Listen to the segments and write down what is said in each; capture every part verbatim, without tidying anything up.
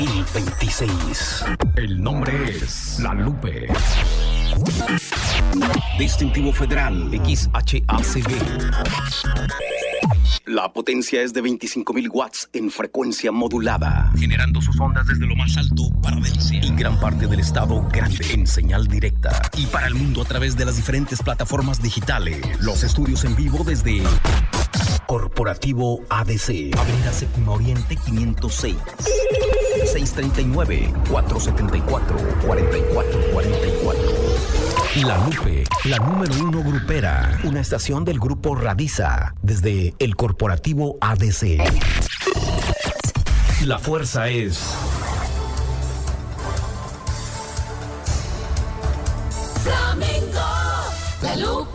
y veintiséis. El nombre es La Lupe. Distintivo federal X H A C B. La potencia es de veinticinco mil watts en frecuencia modulada, generando sus ondas desde lo más alto para Delcia y gran parte del estado grande en señal directa y para el mundo a través de las diferentes plataformas digitales. Los estudios en vivo desde Corporativo A D C, Avenida Séptima Oriente quinientos seis, seis treinta y nueve, cuatrocientos setenta y cuatro, cuarenta y cuatro cuarenta y cuatro. La Lupe, la número uno grupera, una estación del grupo Radiza, desde el Corporativo A D C. La fuerza es Flamenco, La Lupe.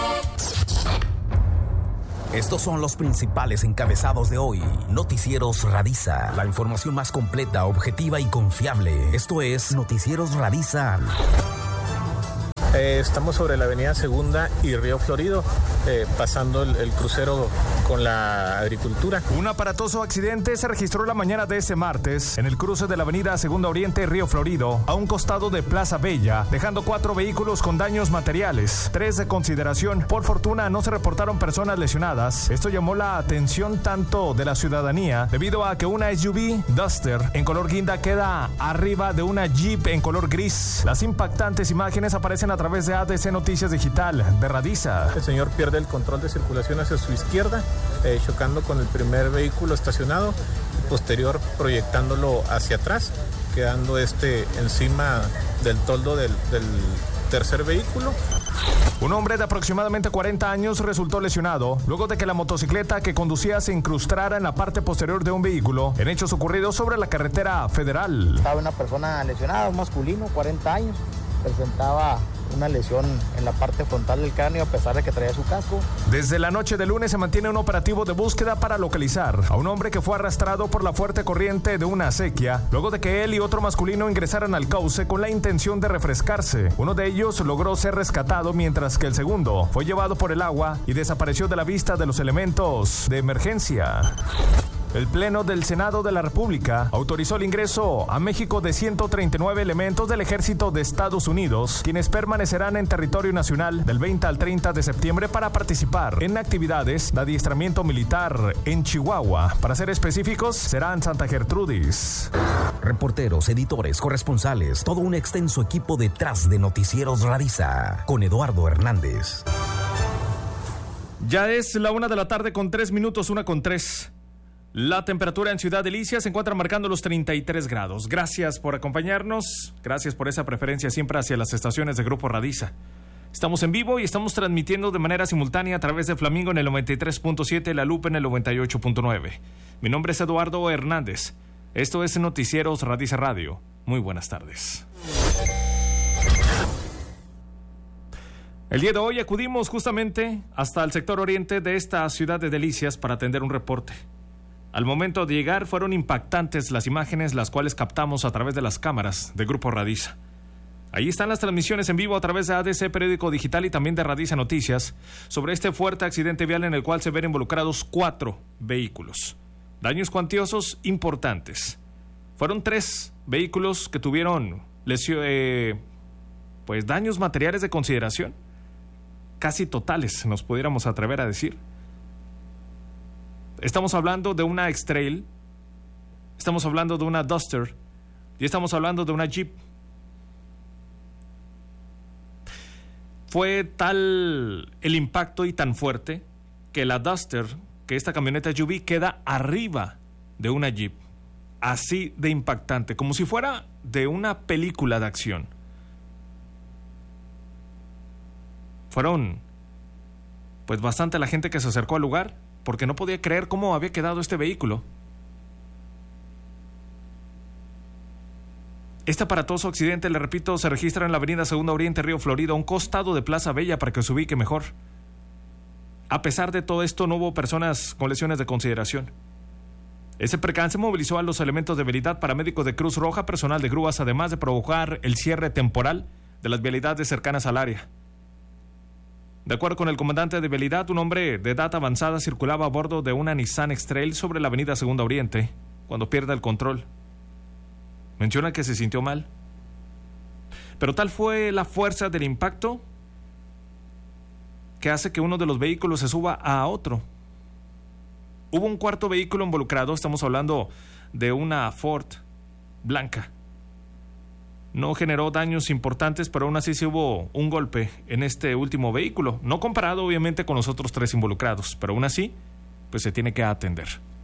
Estos son los principales encabezados de hoy. Noticieros Radiza, la información más completa, objetiva y confiable. Esto es Noticieros Radiza. Eh, estamos sobre la avenida Segunda y Río Florido, eh, pasando el, el crucero con la agricultura. Un aparatoso accidente se registró la mañana de este martes en el cruce de la avenida Segunda Oriente y Río Florido, a un costado de Plaza Bella, dejando cuatro vehículos con daños materiales, tres de consideración. Por fortuna no se reportaron personas lesionadas. Esto llamó la atención tanto de la ciudadanía, debido a que una S U V Duster en color guinda queda arriba de una Jeep en color gris. Las impactantes imágenes aparecen a través de A D C Noticias Digital de Radiza. El señor pierde el control de circulación hacia su izquierda, eh, chocando con el primer vehículo estacionado, y posterior proyectándolo hacia atrás, quedando este encima del toldo del, del tercer vehículo. Un hombre de aproximadamente cuarenta años resultó lesionado luego de que la motocicleta que conducía se incrustara en la parte posterior de un vehículo en hechos ocurridos sobre la carretera federal. Estaba una persona lesionada, un masculino, cuarenta años, presentaba una lesión en la parte frontal del cráneo a pesar de que traía su casco. Desde la noche de lunes se mantiene un operativo de búsqueda para localizar a un hombre que fue arrastrado por la fuerte corriente de una acequia luego de que él y otro masculino ingresaran al cauce con la intención de refrescarse. Uno de ellos logró ser rescatado mientras que el segundo fue llevado por el agua y desapareció de la vista de los elementos de emergencia. El Pleno del Senado de la República autorizó el ingreso a México de ciento treinta y nueve elementos del Ejército de Estados Unidos, quienes permanecerán en territorio nacional del veinte al treinta de septiembre para participar en actividades de adiestramiento militar en Chihuahua. Para ser específicos, será en Santa Gertrudis. Reporteros, editores, corresponsales, todo un extenso equipo detrás de Noticieros Radiza, con Eduardo Hernández. Ya es la una de la tarde con tres minutos, una con tres. La temperatura en Ciudad Delicias se encuentra marcando los treinta y tres grados. Gracias por acompañarnos, gracias por esa preferencia siempre hacia las estaciones de Grupo Radiza. Estamos en vivo y estamos transmitiendo de manera simultánea a través de Flamingo en el noventa y tres punto siete, La Lupe en el noventa y ocho punto nueve. Mi nombre es Eduardo Hernández. Esto es Noticieros Radiza Radio. Muy buenas tardes. El día de hoy acudimos justamente hasta el sector oriente de esta Ciudad de Delicias para atender un reporte. Al momento de llegar fueron impactantes las imágenes, las cuales captamos a través de las cámaras de Grupo Radiza. Ahí están las transmisiones en vivo a través de A D C Periódico Digital y también de Radiza Noticias sobre este fuerte accidente vial en el cual se ven involucrados cuatro vehículos. Daños cuantiosos importantes. Fueron tres vehículos que tuvieron lesio, eh, pues daños materiales de consideración, casi totales, nos pudiéramos atrever a decir. Estamos hablando de una X-Trail, estamos hablando de una Duster y estamos hablando de una Jeep. Fue tal el impacto y tan fuerte que la Duster, que esta camioneta S U V, queda arriba de una Jeep. Así de impactante, como si fuera de una película de acción. Fueron pues bastante la gente que se acercó al lugar, porque no podía creer cómo había quedado este vehículo. Este aparatoso accidente, le repito, se registra en la avenida Segunda Oriente, Río Florido, a un costado de Plaza Bella, para que se ubique mejor. A pesar de todo esto, no hubo personas con lesiones de consideración. Ese percance movilizó a los elementos de vialidad, paramédicos de Cruz Roja, personal de grúas, además de provocar el cierre temporal de las vialidades cercanas al área. De acuerdo con el comandante de vialidad, un hombre de edad avanzada circulaba a bordo de una Nissan X-Trail sobre la avenida Segunda Oriente cuando pierde el control. Menciona que se sintió mal. Pero tal fue la fuerza del impacto que hace que uno de los vehículos se suba a otro. Hubo un cuarto vehículo involucrado, estamos hablando de una Ford blanca. No generó daños importantes, pero aún así sí hubo un golpe en este último vehículo. No comparado obviamente con los otros tres involucrados, pero aún así pues se tiene que atender.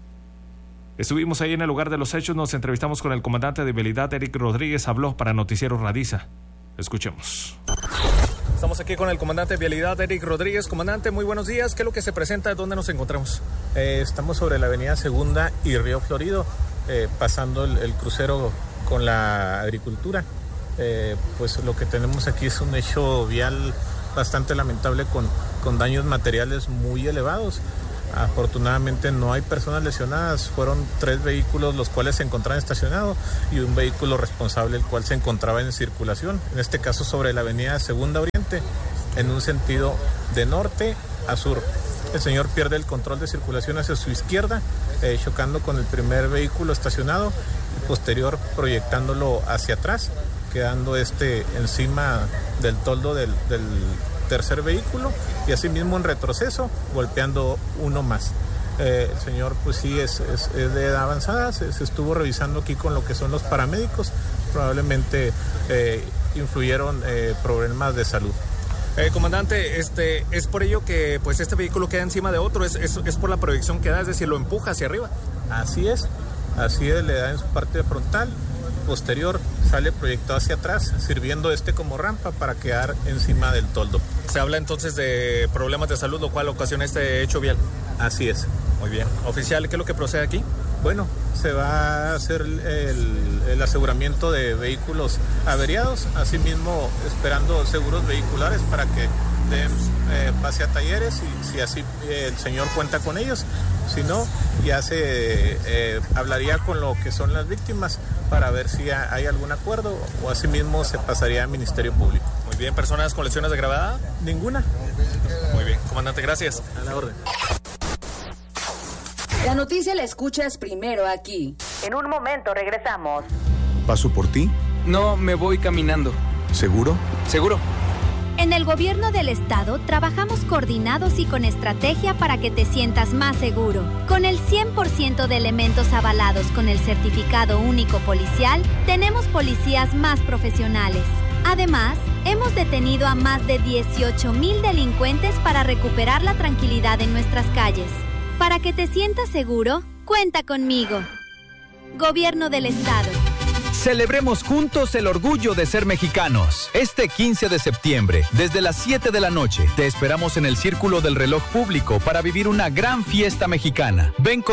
Estuvimos ahí en el lugar de los hechos, nos entrevistamos con el comandante de vialidad, Eric Rodríguez, habló para Noticiero Radiza. Escuchemos. Estamos aquí con el comandante de vialidad, Eric Rodríguez. Comandante, muy buenos días. ¿Qué es lo que se presenta? ¿Dónde nos encontramos? Eh, estamos sobre la avenida Segunda y Río Florido, eh, pasando el, el crucero con la agricultura. Eh, pues lo que tenemos aquí es un hecho vial bastante lamentable con, con daños materiales muy elevados. Afortunadamente no hay personas lesionadas, fueron tres vehículos los cuales se encontraban estacionados y un vehículo responsable el cual se encontraba en circulación, en este caso sobre la avenida Segunda Oriente, en un sentido de norte a sur. El señor pierde el control de circulación hacia su izquierda, eh, chocando con el primer vehículo estacionado y posterior proyectándolo hacia atrás, quedando este encima del toldo del, del tercer vehículo y asimismo en retroceso, golpeando uno más. Eh, el señor pues sí es, es, es de edad avanzada, se, se estuvo revisando aquí con lo que son los paramédicos, probablemente eh, influyeron eh, problemas de salud. Eh, comandante, este, es por ello que pues este vehículo queda encima de otro, es, es, es por la proyección que da, es decir, lo empuja hacia arriba. Así es, así es, le da en su parte frontal, posterior sale proyectado hacia atrás, sirviendo este como rampa para quedar encima del toldo. Se habla entonces de problemas de salud, lo cual ocasiona este hecho vial. Así es. Muy bien. Oficial, ¿qué es lo que procede aquí? Bueno, se va a hacer el, el aseguramiento de vehículos averiados, asimismo esperando seguros vehiculares para que den eh, pase a talleres y si así eh, el señor cuenta con ellos, si no, ya se eh, hablaría con lo que son las víctimas para ver si hay algún acuerdo o asimismo se pasaría al Ministerio Público. Muy bien, ¿personas con lesiones de gravedad? Ninguna. Muy bien, comandante, gracias. A la orden. La noticia la escuchas primero aquí. En un momento regresamos. ¿Paso por ti? No, me voy caminando. ¿Seguro? ¿Seguro? En el gobierno del estado trabajamos coordinados y con estrategia para que te sientas más seguro. Con el cien por ciento de elementos avalados con el certificado único policial, tenemos policías más profesionales. Además, hemos detenido a más de dieciocho mil delincuentes para recuperar la tranquilidad en nuestras calles. Para que te sientas seguro, cuenta conmigo. Gobierno del Estado. Celebremos juntos el orgullo de ser mexicanos. Este quince de septiembre, desde las siete de la noche, te esperamos en el Círculo del Reloj Público para vivir una gran fiesta mexicana. Ven con